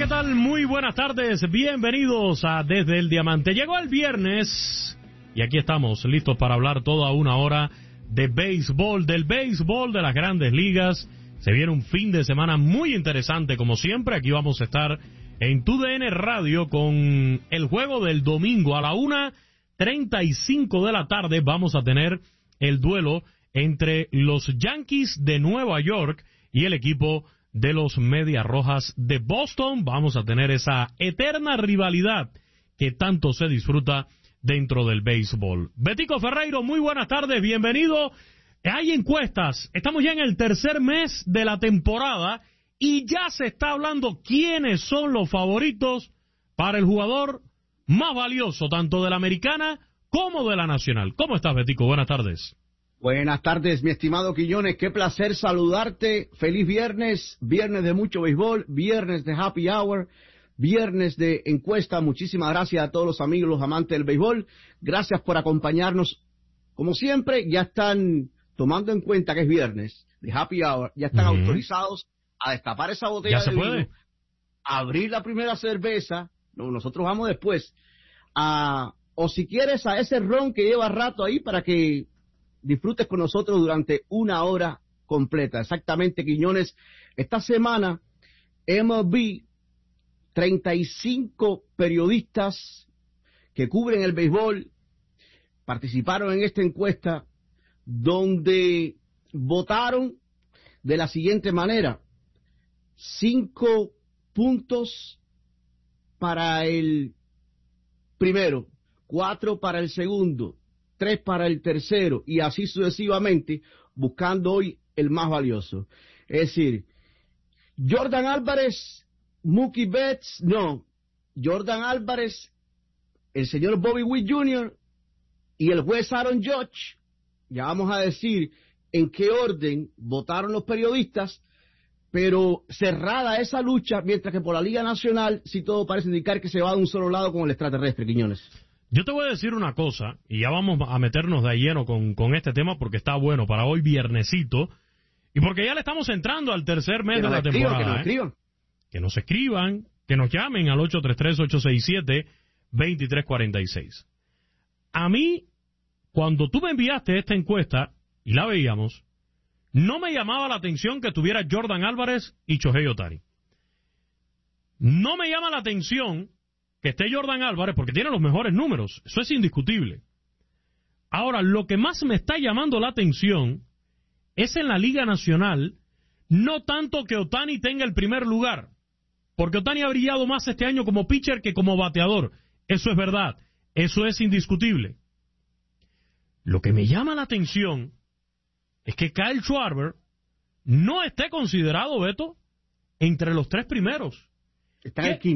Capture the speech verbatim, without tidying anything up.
tal? Muy buenas tardes, bienvenidos a Desde el Diamante. Llegó el viernes y aquí estamos listos para hablar toda una hora de béisbol, del béisbol de las grandes ligas. Se viene un fin de semana muy interesante como siempre. Aquí vamos a estar en T U D N Radio con el juego del domingo a la una treinta y cinco de la tarde. Vamos a tener el duelo entre los Yankees de Nueva York y el equipo de los Medias Rojas de Boston. Vamos a tener esa eterna rivalidad que tanto se disfruta dentro del béisbol. Betico Ferreiro, muy buenas tardes, bienvenido. Hay encuestas, estamos ya en el tercer mes de la temporada y ya se está hablando quiénes son los favoritos para el jugador más valioso, tanto de la americana como de la nacional. ¿Cómo estás, Betico? Buenas tardes. Buenas tardes, mi estimado Quiñones, qué placer saludarte. Feliz viernes, viernes de mucho béisbol, viernes de happy hour, viernes de encuesta. Muchísimas gracias a todos los amigos, los amantes del béisbol. Gracias por acompañarnos. Como siempre, ya están tomando en cuenta que es viernes de happy hour, ya están uh-huh. autorizados a destapar esa botella de vino, abrir la primera cerveza. No, nosotros vamos después. A, o si quieres, a ese ron que lleva rato ahí para que disfrutes con nosotros durante una hora completa. Exactamente, Quiñones. Esta semana, M L B, treinta y cinco periodistas que cubren el béisbol participaron en esta encuesta donde votaron de la siguiente manera. Cinco puntos para el primero, cuatro para el segundo, tres para el tercero y así sucesivamente, buscando hoy el más valioso. Es decir, Jordan Álvarez, Mookie Betts, no, Jordan Álvarez, el señor Bobby Witt junior y el juez Aaron Judge. Ya vamos a decir en qué orden votaron los periodistas, pero cerrada esa lucha, mientras que por la Liga Nacional sí todo parece indicar que se va de un solo lado con el extraterrestre, Quiñones. Yo te voy a decir una cosa, y ya vamos a meternos de lleno con, con este tema porque está bueno para hoy viernesito, y porque ya le estamos entrando al tercer mes de la temporada. Que nos ¿eh? escriban. Que nos escriban, que nos llamen al ocho tres tres, ocho seis siete, dos tres cuatro seis. A mí, cuando tú me enviaste esta encuesta, y la veíamos, no me llamaba la atención que tuviera Jordan Álvarez y Shohei Ohtani. No me llama la atención que esté Jordan Álvarez porque tiene los mejores números, eso es indiscutible. Ahora, lo que más me está llamando la atención es en la Liga Nacional, no tanto que Ohtani tenga el primer lugar, porque Ohtani ha brillado más este año como pitcher que como bateador, eso es verdad, eso es indiscutible. Lo que me llama la atención es que Kyle Schwarber no esté considerado, Beto, entre los tres primeros. Está en el quinto.